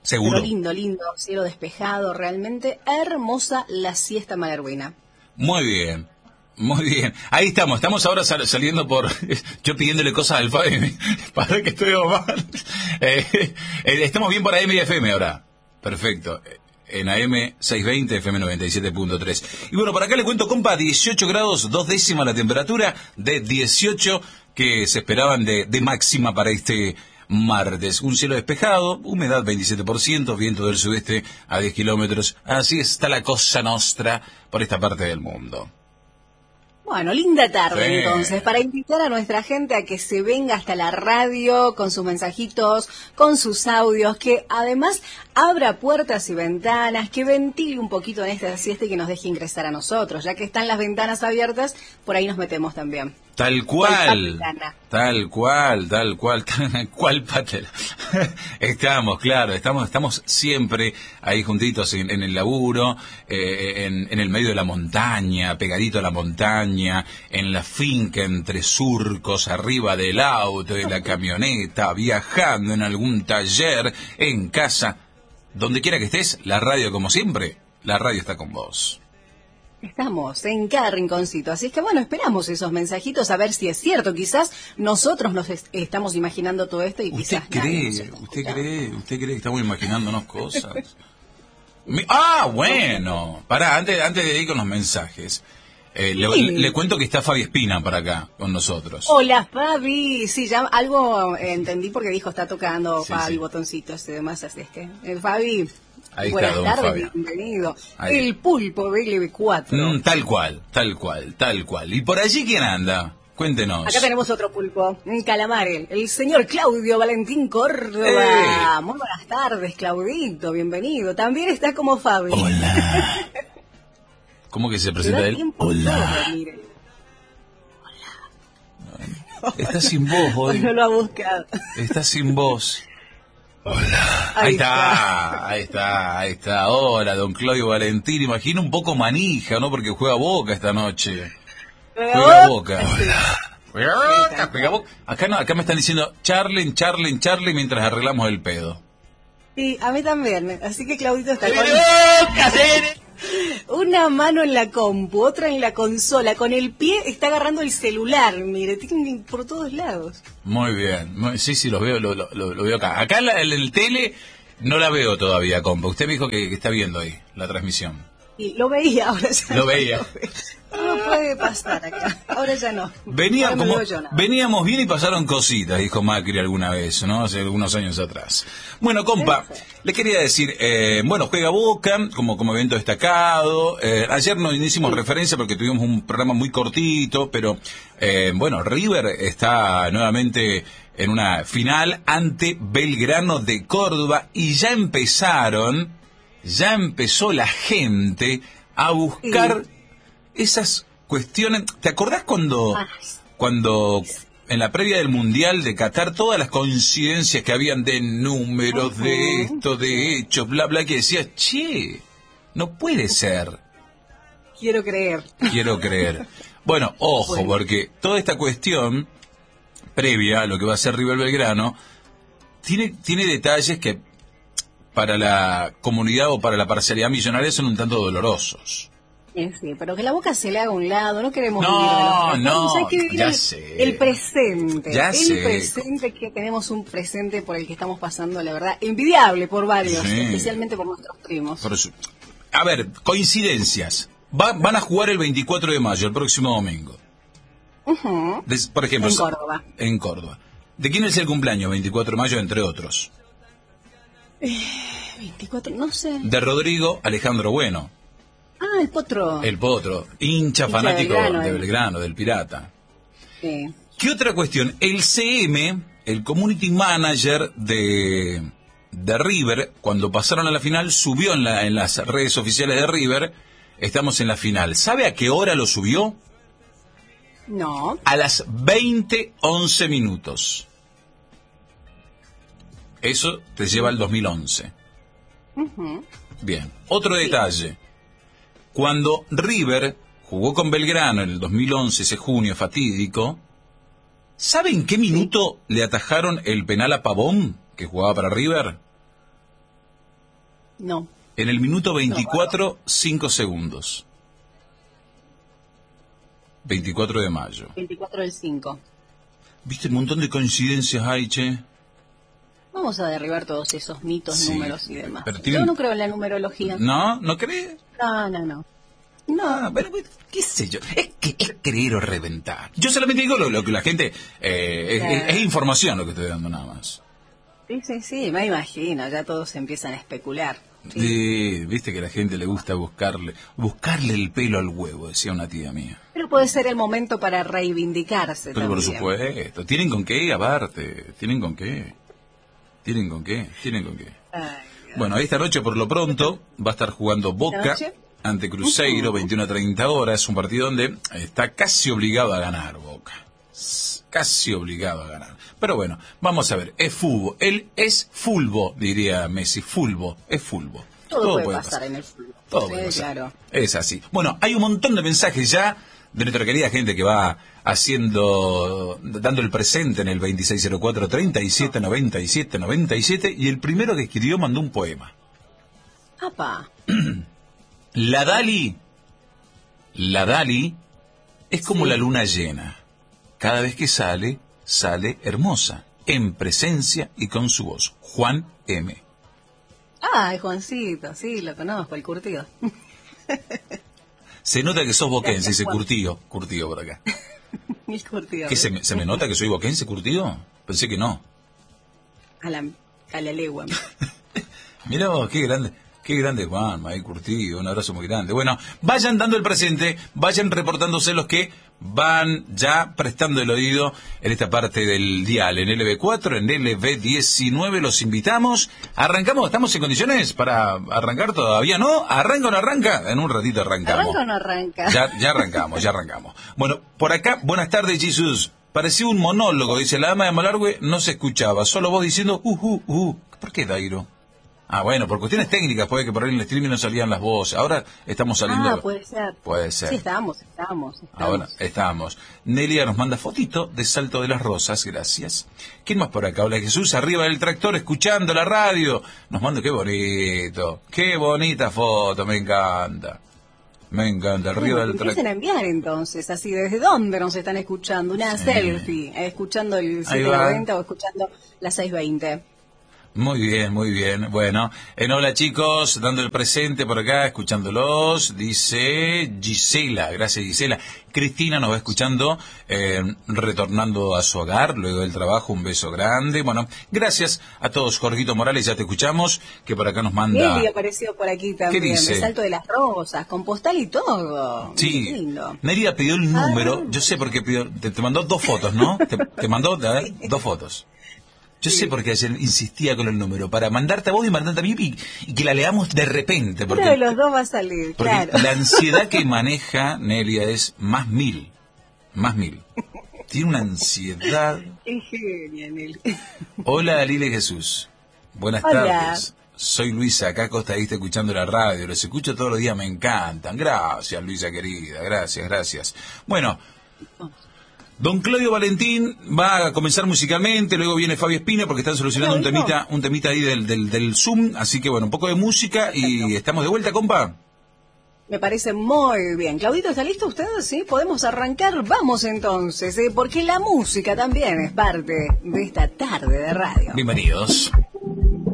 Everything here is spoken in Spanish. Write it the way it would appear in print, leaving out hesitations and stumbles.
Pero Seguro. lindo, lindo, cielo despejado, realmente hermosa la siesta malerguina. Muy bien. Muy bien. Ahí estamos ahora saliendo por... Yo pidiéndole cosas al Fabi, para que estoy mal. Estamos bien por AM y FM ahora. Perfecto. En AM 620, FM 97.3. Y bueno, por acá le cuento, compa, 18 grados, 2 décimas la temperatura, de 18 que se esperaban de máxima para este martes. Un cielo despejado, humedad 27%, viento del sudeste a 10 kilómetros. Así está la cosa nostra por esta parte del mundo. Bueno, linda tarde Sí. entonces, para invitar a nuestra gente a que se venga hasta la radio con sus mensajitos, con sus audios, que además abra puertas y ventanas, que ventile un poquito en esta siesta y que nos deje ingresar a nosotros, ya que están las ventanas abiertas, por ahí nos metemos también. Tal cual, tal cual, Patel. Estamos siempre ahí juntitos en el laburo, en el medio de la montaña, pegadito a la montaña, en la finca entre surcos, arriba del auto, de la camioneta, viajando en algún taller, en casa, donde quiera que estés, la radio como siempre, la radio está con vos. Estamos en cada rinconcito, así es que bueno, esperamos esos mensajitos a ver si es cierto. Quizás nosotros nos estamos imaginando todo esto y ¿Usted quizás nadie nos cree, está usted cree que estamos imaginándonos cosas? Bueno, pará, antes de ir con los mensajes, le cuento que está Fabi Espina para acá con nosotros. Hola Fabi, sí, ya algo entendí porque dijo está tocando Sí, Fabi sí. botoncitos y demás, así es que Fabi, Ahí buenas está, don tardes, Fabi. bienvenido. Ahí. El pulpo BLB4. Tal cual. ¿Y por allí quién anda? Cuéntenos. Acá tenemos otro pulpo, un calamar, el señor Claudio Valentín Córdoba. Muy buenas tardes, Claudito, bienvenido. También está como Fabi. Hola. ¿Cómo que se Te presenta da él? tiempo Hola. todo, mire. Está sin voz Hoy hoy. no lo ha buscado. Está sin voz. Hola. Ahí Ahí está. Hola, don Claudio Valentín. Imagino un poco manija, ¿no? Porque juega Boca esta noche. Juega Boca. Juega Boca. Acá me están diciendo charlen mientras arreglamos el pedo. Sí, a mí también. Así que Claudito está con una mano en la compu, otra en la consola. Con el pie está agarrando el celular, mire, tiene por todos lados. Muy bien. Sí, los veo, lo veo acá. Acá en el tele no la veo todavía, compa. Usted me dijo que está viendo ahí la transmisión. Y lo veía, ahora ya Lo no. veía. No puede pasar acá, ahora ya no. Ahora no veo yo nada. Veníamos bien y pasaron cositas, dijo Macri alguna vez, ¿no? Hace algunos años atrás. Bueno, compa, le quería decir, juega Boca como evento destacado. Ayer no hicimos referencia porque tuvimos un programa muy cortito, pero River está nuevamente en una final ante Belgrano de Córdoba y ya empezó la gente a buscar esas cuestiones. ¿Te acordás cuando en la previa del Mundial de Qatar todas las coincidencias que habían de números, de esto, de hechos, bla, bla, que decías, che, no puede ser? Quiero creer. Bueno, ojo, porque toda esta cuestión previa a lo que va a ser River Belgrano tiene detalles que para la comunidad o para la parcialidad millonaria son un tanto dolorosos. Sí, pero que la Boca se le haga a un lado, no queremos No, vivir de los pasados, no, hay que vivir ya sé. el presente. Ya sé. Presente, que tenemos un presente por el que estamos pasando, la verdad, envidiable por varios, Sí. especialmente por nuestros primos. A ver, coincidencias. Van a jugar el 24 de mayo, el próximo domingo. Por ejemplo, En Córdoba. ¿De quién es el cumpleaños 24 de mayo, entre otros? 24, no sé. De Rodrigo Alejandro Bueno. Ah, el Potro. El Potro, hincha fanático de Belgrano, del Pirata. Sí. ¿Qué otra cuestión? El CM, el Community Manager de River, cuando pasaron a la final, subió en las redes oficiales de River, estamos en la final. ¿Sabe a qué hora lo subió? No. A las 20:11 minutos. Eso te lleva al 2011. Bien, otro detalle. Cuando River jugó con Belgrano en el 2011, ese junio fatídico, ¿sabe en qué minuto le atajaron el penal a Pavón, que jugaba para River? No. En el minuto 24, 5 segundos. 24 de mayo. 24 del 5. ¿Viste? Un montón de coincidencias hay, che. Vamos a derribar todos esos mitos, Sí, números y demás. pero Yo no creo en la numerología. ¿No? ¿No crees? No. Bueno, qué sé yo. Es creer o reventar. Yo solamente digo lo que la gente... es información lo que estoy dando nada más. Sí, me imagino. Ya todos empiezan a especular. Viste que a la gente le gusta buscarle el pelo al huevo, decía una tía mía. Pero puede ser el momento para reivindicarse. Pero también. por supuesto. ¿Tienen con qué? Aparte. ¿Tienen con qué? Ay, Bueno, esta noche por lo pronto va a estar jugando Boca ante Cruzeiro, 21:30 horas. Es un partido donde está casi obligado a ganar Boca. Casi obligado a ganar. Pero bueno, vamos a ver. Es fútbol. Él es fulbo, diría Messi. Fulbo. Es fulbo. Todo puede pasar en el fútbol. Todo puede pasar. Claro. Es así. Bueno, hay un montón de mensajes ya de nuestra querida gente que va dando el presente en el 2604-3797-97, y el primero que escribió mandó un poema. ¡Apa! La Dali es como la luna llena. Cada vez que sale hermosa, en presencia y con su voz. Juan M. Ay, Juancito, sí, lo conozco, el curtido. Se nota que sos boquense, dice Curtido por acá. El curtido. ¿Qué, se me nota que soy boquense, Curtido? Pensé que no. A la legua. Mirá vos, qué grande Juan, ahí Curtido, un abrazo muy grande. Bueno, vayan dando el presente, vayan reportándose los que van ya prestando el oído en esta parte del dial, en LB4, en LB19, los invitamos. ¿Arrancamos? ¿Estamos en condiciones para arrancar todavía? ¿No? ¿Arranca o no arranca? En un ratito arrancamos. ¿Arranca o no arranca? Ya arrancamos. Bueno, por acá, buenas tardes, Jesús. Parecía un monólogo, dice la dama de Malargüe, no se escuchaba, solo vos diciendo, ¿Por qué, Dairo? Ah, bueno, por cuestiones técnicas, puede que por ahí en el streaming no salían las voces. Ahora estamos saliendo... Ah, puede ser. Puede ser. Sí, estamos. Ahora estamos. Nelia nos manda fotito de Salto de las Rosas, gracias. ¿Quién más por acá? Hola Jesús, arriba del tractor, escuchando la radio. Nos manda, qué bonita foto, me encanta, arriba del tractor. Empiecen a enviar entonces, así, ¿desde dónde nos están escuchando? Una selfie, escuchando el 790 o escuchando la 620. Muy bien. Bueno, hola chicos, dando el presente por acá, escuchándolos, dice Gisela, gracias Gisela. Cristina nos va escuchando, retornando a su hogar, luego del trabajo, un beso grande. Bueno, gracias a todos. Jorgito Morales, ya te escuchamos, que por acá nos manda... Nelly apareció por aquí también, ¿Qué dice? El Salto de las Rosas, con postal y todo. Sí, muy lindo. Nelia pidió el número, yo sé por qué pidió, te mandó 2 fotos, ¿no? Te mandó 2 fotos. Yo sé por qué ayer insistía con el número, para mandarte a vos y mandarte a mí y que la leamos de repente. Porque, uno de los dos va a salir, porque claro. La ansiedad que maneja Nelia es más mil. Tiene una ansiedad. Qué genia, Nelly. Hola, Lili Jesús. Buenas tardes. Soy Luisa, acá acostadita escuchando la radio. Los escucho todos los días, me encantan. Gracias, Luisa querida. Gracias. Bueno... Don Claudio Valentín va a comenzar musicalmente, luego viene Fabi Espina porque están solucionando un temita ahí del Zoom, así que bueno, un poco de música y estamos de vuelta, compa. Me parece muy bien. Claudito, ¿está listo usted? Sí, podemos arrancar. Vamos entonces, porque la música también es parte de esta tarde de radio. Bienvenidos.